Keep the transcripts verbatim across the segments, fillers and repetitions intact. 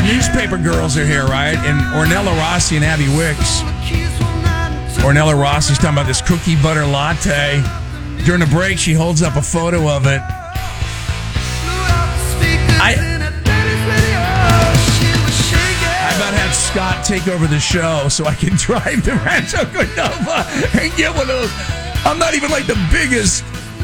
newspaper girls are here, right? And Ornella Rossi and Abby Wicks. Ornella Rossi's talking about this cookie butter latte. During the break, she holds up a photo of it. I, I about have Scott take over the show so I can drive to Rancho Cordova and get one of those. I'm not even like the biggest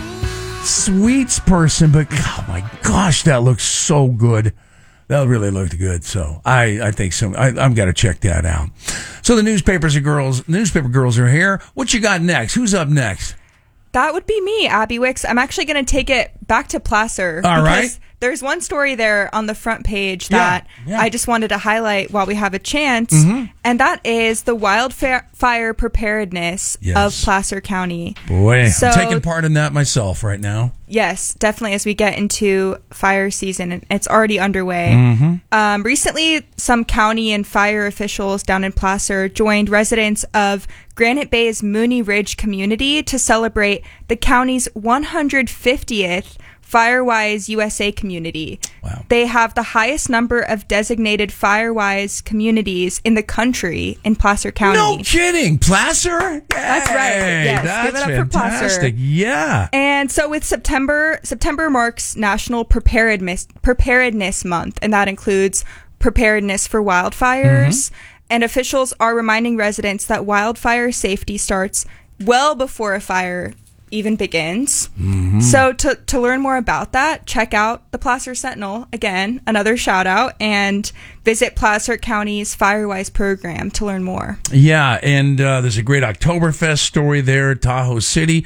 sweets person, but oh my gosh, that looks so good. That really looked good. So I, I think so. I, I've got to check that out. So the newspapers are girls. Newspaper girls are here. What you got next? Who's up next? That would be me, Abby Wicks. I'm actually going to take it back to Placer. All right. There's one story there on the front page that yeah, yeah. I just wanted to highlight while we have a chance, mm-hmm. and that is the wildfire preparedness yes. of Placer County. Boy, so, I'm taking part in that myself right now. Yes, definitely, as we get into fire season, and it's already underway. Mm-hmm. Um, recently, some county and fire officials down in Placer joined residents of Granite Bay's Mooney Ridge community to celebrate the county's one hundred fiftieth Firewise U S A community. Wow. They have the highest number of designated Firewise communities in the country in Placer County. No kidding. Placer? Yay. That's right. Yes. That's Give it up fantastic. For Placer. Yeah. And so with September, September marks National Preparedness, Preparedness Month, and that includes preparedness for wildfires. Mm-hmm. And officials are reminding residents that wildfire safety starts well before a fire even begins. Mm-hmm. So to to learn more about that, check out the Placer Sentinel, again, another shout out, and visit Placer County's Firewise program to learn more. Yeah, and uh, there's a great Oktoberfest story there at Tahoe City.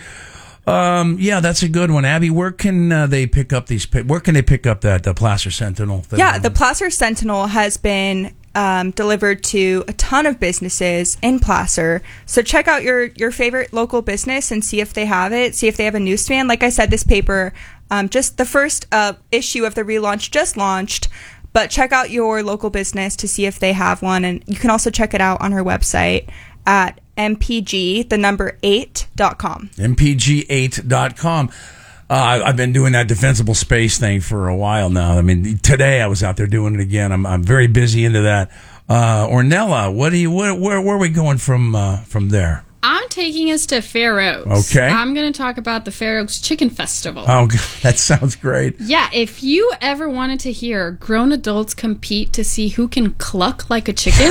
Um, yeah, that's a good one. Abby, where can uh, they pick up these, where can they pick up that, the Placer Sentinel thing? Yeah, the Placer Sentinel has been Um, delivered to a ton of businesses in Placer. So check out your, your favorite local business and see if they have it, see if they have a newsstand. Like I said, this paper, um, just the first uh, issue of the relaunch just launched, but check out your local business to see if they have one. And you can also check it out on her website at m p g, the number eight dot com. m p g eight dot com. Uh, I've been doing that defensible space thing for a while now. I mean, today I was out there doing it again. I'm I'm very busy into that. Uh, Ornella, what do you where where, where are we going from uh, from there? I'm taking us to Fair Oaks. Okay. I'm going to talk about the Fair Oaks Chicken Festival. Oh, that sounds great. Yeah, if you ever wanted to hear grown adults compete to see who can cluck like a chicken.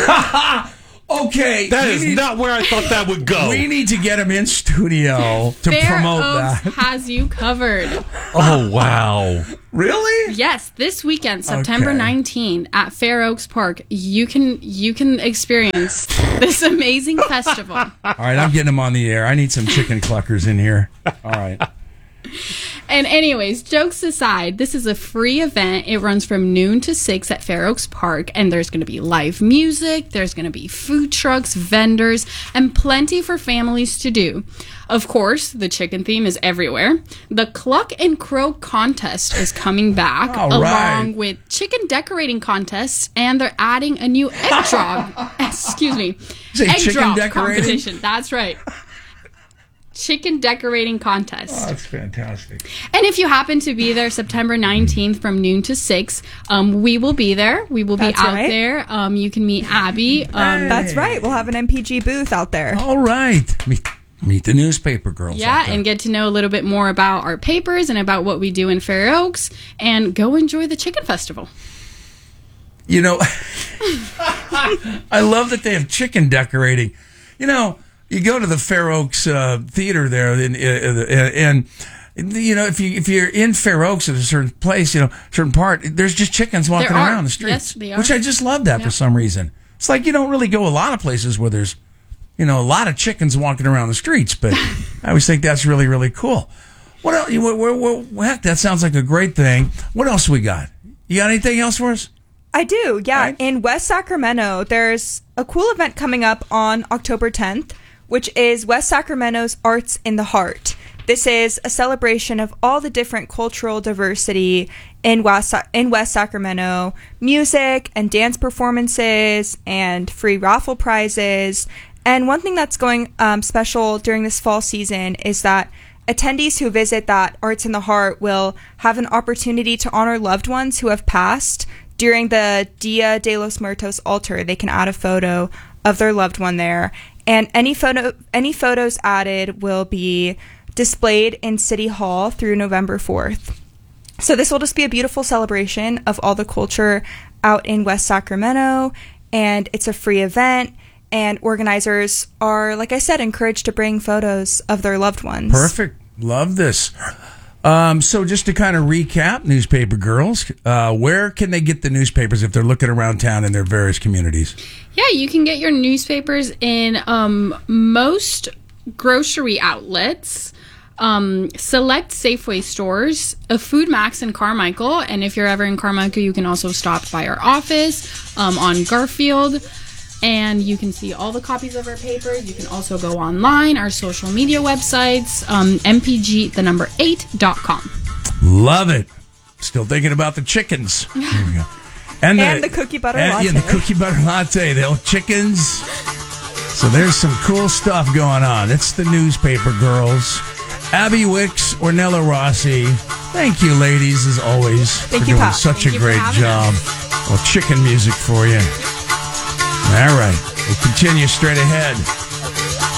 Okay, that is need, not where I thought that would go. We need to get him in studio to Fair promote Oaks that. has you covered. Oh, wow. Really? Yes, this weekend, September okay. nineteenth at Fair Oaks Park, you can you can experience this amazing festival. All right, I'm getting him on the air. I need some chicken cluckers in here. All right. And anyways, jokes aside, this is a free event. It runs from noon to six at Fair Oaks Park, and there's going to be live music, there's going to be food trucks, vendors, and plenty for families to do. Of course, the chicken theme is everywhere. The Cluck and Crow contest is coming back, All along right. with chicken decorating contests, and they're adding a new egg drop. Excuse me. Say egg chicken drop decorating? competition. That's right. Chicken decorating contest. Oh, that's fantastic. And if you happen to be there September nineteenth from noon to six, um, we will be there. We will be That's out right. there. Um, you can meet Abby. Um, That's right. We'll have an M P G booth out there. All right. Meet, meet the newspaper girls. yeah, out there. and get to know a little bit more about our papers and about what we do in Fair Oaks, and go enjoy the Chicken Festival. You know, I love that they have chicken decorating. You know, you go to the Fair Oaks uh, Theater there, and, and, and you know, if you if you're in Fair Oaks at a certain place, you know, certain part, there's just chickens walking There are. around the streets. Yes, they are. Which I just love that Yeah. for some reason. It's like you don't really go a lot of places where there's, you know, a lot of chickens walking around the streets, but I always think that's really really cool. What else? What, what, what, heck, that sounds like a great thing. What else we got? You got anything else for us? I do, yeah. Right. In West Sacramento, there's a cool event coming up on October tenth, which is West Sacramento's Arts in the Heart. This is a celebration of all the different cultural diversity in West, in West Sacramento, music and dance performances and free raffle prizes. And one thing that's going um, special during this fall season is that attendees who visit that Arts in the Heart will have an opportunity to honor loved ones who have passed during the Dia de los Muertos altar, they can add a photo of their loved one there. And any photo, any photos added will be displayed in City Hall through November fourth. So this will just be a beautiful celebration of all the culture out in West Sacramento, and it's a free event, and organizers are, like I said, encouraged to bring photos of their loved ones. Perfect. Love this. Um, so just to kind of recap, newspaper girls, uh, where can they get the newspapers if they're looking around town in their various communities? Yeah, you can get your newspapers in um, most grocery outlets, um, select Safeway stores, a Food Max in Carmichael, and if you're ever in Carmichael, you can also stop by our office um, on Garfield, and you can see all the copies of our papers. You can also go online, our social media websites, um, M P G, the number eight dot com. Love it. Still thinking about the chickens. Here we go. And, And the cookie butter and, latte. Yeah, the cookie butter latte. The old chickens. So there's some cool stuff going on. It's the newspaper girls. Abby Wicks, Ornella Rossi. Thank you, ladies, as always. Thank for you, doing Pat. such Thank a you for great having job. us. Well, chicken music for you. All right. We'll continue straight ahead.